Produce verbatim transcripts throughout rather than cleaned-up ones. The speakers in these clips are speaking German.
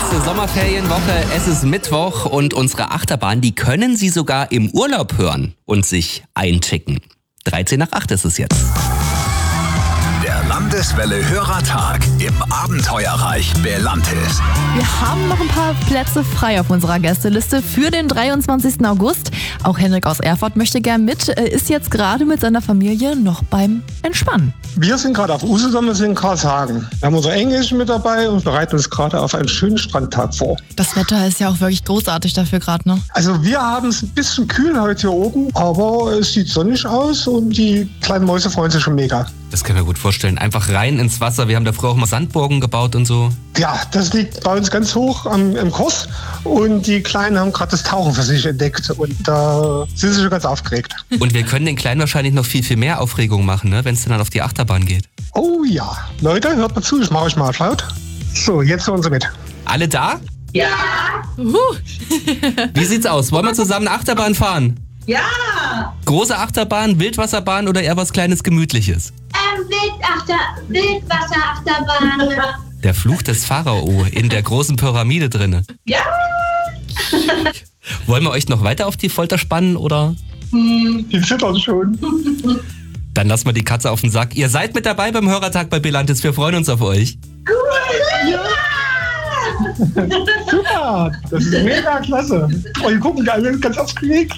letzte Sommerferienwoche. Es ist Mittwoch und unsere Achterbahn, die können Sie sogar im Urlaub hören und sich einchecken. dreizehn nach acht ist es jetzt. Der Landeswelle Hörertag im Abenteuerreich Belantis. Wir haben noch ein paar Plätze frei auf unserer Gästeliste für den dreiundzwanzigsten August. Auch Henrik aus Erfurt möchte gern mit, ist jetzt gerade mit seiner Familie noch beim Entspannen. Wir sind gerade auf Usedom, wir sind in Karlshagen. Wir haben unsere Englischen mit dabei und bereiten uns gerade auf einen schönen Strandtag vor. Das Wetter ist ja auch wirklich großartig dafür gerade, ne? Also wir haben es ein bisschen kühl heute hier oben, aber es sieht sonnig aus und die kleinen Mäuse freuen sich schon mega. Das kann ich mir gut vorstellen. Einfach rein ins Wasser. Wir haben da früher auch mal Sandburgen gebaut und so. Ja, das liegt bei uns ganz hoch am, im Kurs und die Kleinen haben gerade das Tauchen für sich entdeckt und da sind sie schon ganz aufgeregt. Und wir können den Kleinen wahrscheinlich noch viel, viel mehr Aufregung machen, ne? Wenn es dann auf die Achterbahn geht. Oh ja. Leute, hört mal zu, ich mache euch mal laut. So, jetzt hören Sie mit. Alle da? Ja. Uhu. Wie sieht's aus? Wollen wir zusammen Achterbahn fahren? Ja. Große Achterbahn, Wildwasserbahn oder eher was Kleines, Gemütliches? Ähm, Wildachter, Wildwasserachterbahn. Der Fluch des Pharao in der großen Pyramide drinne. Ja. Wollen wir euch noch weiter auf die Folter spannen oder? Die zittern schon. Dann lassen wir die Katze auf den Sack. Ihr seid mit dabei beim Hörertag bei Belantis. Wir freuen uns auf euch. Cool. Ja. Super, das ist mega klasse. Oh, die gucken da ganz aufgeregt.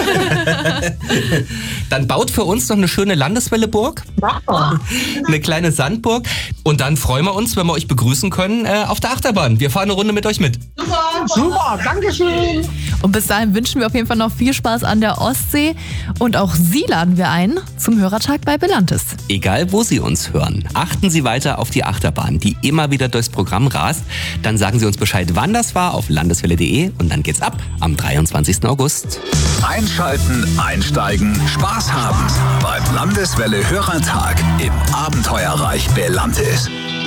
Dann baut für uns noch eine schöne Landeswelleburg. Machbar. Eine kleine Sandburg. Und dann freuen wir uns, wenn wir euch begrüßen können äh, auf der Achterbahn. Wir fahren eine Runde mit euch mit. Super. Super, danke schön. Und bis dahin wünschen wir auf jeden Fall noch viel Spaß an der Ostsee. Und auch Sie laden wir ein zum Hörertag bei Belantis. Egal, wo Sie uns hören, achten Sie weiter auf die Achterbahn, die immer wieder durchs Programm rast. Dann sagen Sie uns Bescheid, wann das war, auf landeswelle punkt de und dann geht's ab am dreiundzwanzigsten August. Einschalten, einsteigen, Spaß haben beim Landeswelle Hörertag im Abenteuerreich Belantis.